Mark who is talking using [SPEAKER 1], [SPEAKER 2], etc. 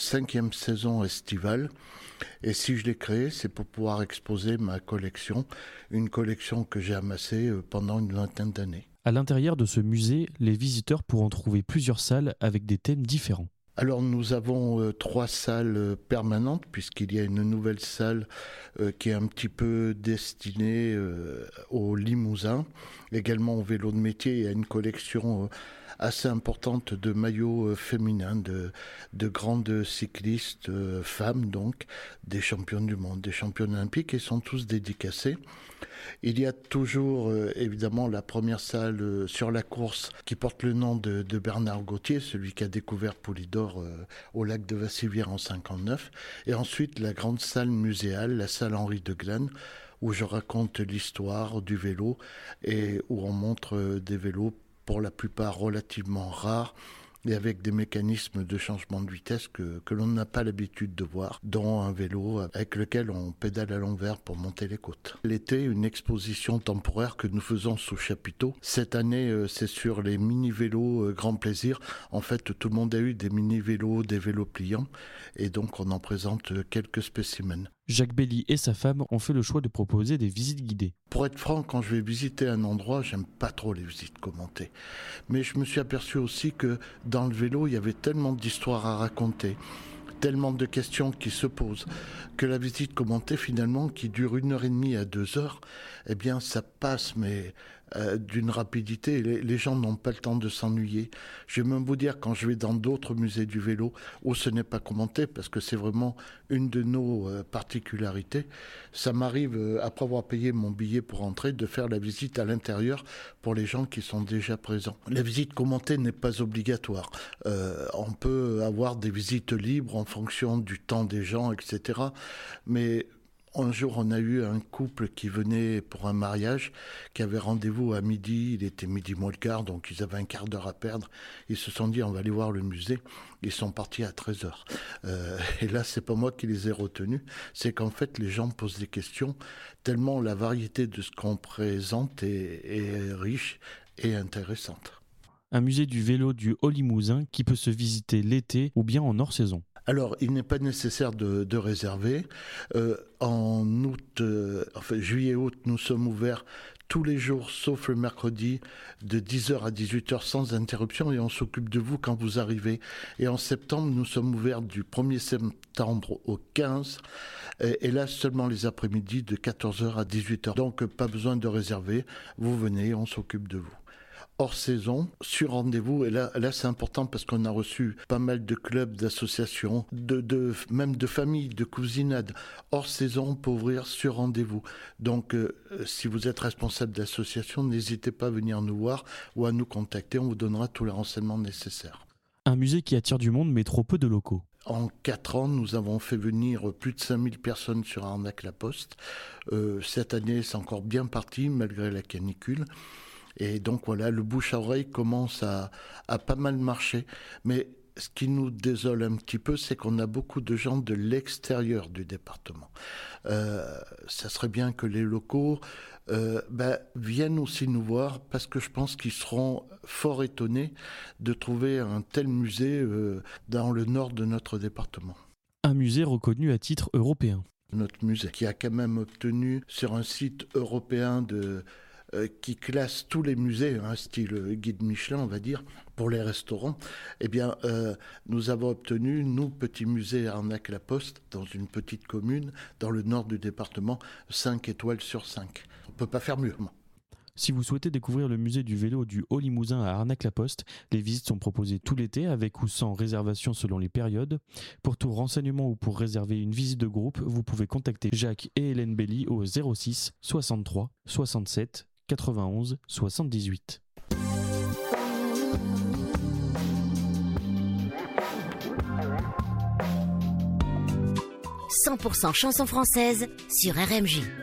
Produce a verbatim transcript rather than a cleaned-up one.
[SPEAKER 1] cinquième saison estivale. Et si je l'ai créé, c'est pour pouvoir exposer ma collection, une collection que j'ai amassée pendant une vingtaine d'années.
[SPEAKER 2] À l'intérieur de ce musée, les visiteurs pourront trouver plusieurs salles avec des thèmes différents.
[SPEAKER 1] Alors nous avons euh, trois salles euh, permanentes puisqu'il y a une nouvelle salle euh, qui est un petit peu destinée euh, au Limousin, également au vélo de métier. Il y a une collection euh, assez importante de maillots euh, féminins, de, de grandes cyclistes euh, femmes, donc des championnes du monde, des championnes olympiques, et sont tous dédicacés. Il y a toujours euh, évidemment la première salle euh, sur la course qui porte le nom de, de Bernard Gauthier, celui qui a découvert Poulidor euh, au lac de Vassivière en cinquante-neuf. Et ensuite la grande salle muséale, la salle Henri de Glane, où je raconte l'histoire du vélo et où on montre euh, des vélos pour la plupart relativement rares et avec des mécanismes de changement de vitesse que, que l'on n'a pas l'habitude de voir, dont un vélo avec lequel on pédale à l'envers pour monter les côtes. L'été, une exposition temporaire que nous faisons sous chapiteau. Cette année, c'est sur les mini-vélos grand plaisir. En fait, tout le monde a eu des mini-vélos, des vélos pliants, et donc on en présente quelques spécimens.
[SPEAKER 2] Jacques Belli et sa femme ont fait le choix de proposer des visites guidées.
[SPEAKER 1] Pour être franc, quand je vais visiter un endroit, j'aime pas trop les visites commentées. Mais je me suis aperçu aussi que dans le vélo, il y avait tellement d'histoires à raconter, tellement de questions qui se posent, que la visite commentée finalement, qui dure une heure et demie à deux heures, eh bien ça passe, mais euh, d'une rapidité. Les, les gens n'ont pas le temps de s'ennuyer. Je vais même vous dire, quand je vais dans d'autres musées du vélo, où ce n'est pas commenté, parce que c'est vraiment une de nos euh, particularités, ça m'arrive, euh, après avoir payé mon billet pour entrer, de faire la visite à l'intérieur pour les gens qui sont déjà présents. La visite commentée n'est pas obligatoire. Euh, on peut avoir des visites libres en fonction du temps des gens, et cetera. Mais un jour, on a eu un couple qui venait pour un mariage, qui avait rendez-vous à midi. Il était midi moins le quart, donc ils avaient un quart d'heure à perdre. Ils se sont dit, on va aller voir le musée. Ils sont partis à treize heures. Euh, et là, c'est pas moi qui les ai retenus. C'est qu'en fait, les gens posent des questions, tellement la variété de ce qu'on présente est, est riche et intéressante.
[SPEAKER 2] Un musée du vélo du Haut-Limousin qui peut se visiter l'été ou bien en hors saison.
[SPEAKER 1] Alors, il n'est pas nécessaire de, de réserver. Euh, en août, euh, enfin juillet-août, nous sommes ouverts tous les jours, sauf le mercredi, de dix heures à dix-huit heures sans interruption, et on s'occupe de vous quand vous arrivez. Et en septembre, nous sommes ouverts du premier septembre au quinze, et, et là seulement les après-midi de quatorze heures à dix-huit heures. Donc, pas besoin de réserver. Vous venez, on s'occupe de vous. Hors saison, sur rendez-vous, et là, là c'est important parce qu'on a reçu pas mal de clubs, d'associations, de, de, même de familles, de cousinades. Hors saison, on peut ouvrir sur rendez-vous. Donc, euh, si vous êtes responsable d'association, n'hésitez pas à venir nous voir ou à nous contacter, on vous donnera tous les renseignements nécessaires.
[SPEAKER 2] Un musée qui attire du monde mais trop peu de locaux.
[SPEAKER 1] En quatre ans, nous avons fait venir plus de cinq mille personnes sur Arnac-la-Poste. Euh, cette année, c'est encore bien parti malgré la canicule. Et donc voilà, le bouche à oreille commence à, à pas mal marcher. Mais ce qui nous désole un petit peu, c'est qu'on a beaucoup de gens de l'extérieur du département. Euh, ça serait bien que les locaux euh, ben, viennent aussi nous voir, parce que je pense qu'ils seront fort étonnés de trouver un tel musée euh, dans le nord de notre département.
[SPEAKER 2] Un musée reconnu à titre européen.
[SPEAKER 1] Notre musée qui a quand même obtenu sur un site européen de... qui classe tous les musées, un hein, style guide Michelin, on va dire, pour les restaurants, eh bien, euh, nous avons obtenu, nous, petit musée Arnac-la-Poste, dans une petite commune, dans le nord du département, cinq étoiles sur cinq. On ne peut pas faire mieux.
[SPEAKER 2] Si vous souhaitez découvrir le musée du vélo du Haut-Limousin à Arnac-la-Poste, les visites sont proposées tout l'été, avec ou sans réservation selon les périodes. Pour tout renseignement ou pour réserver une visite de groupe, vous pouvez contacter Jacques et Hélène Belli au zéro six soixante-trois soixante-sept quatre-vingt-onze soixante-dix-huit.
[SPEAKER 3] cent pour cent chanson française sur R M J.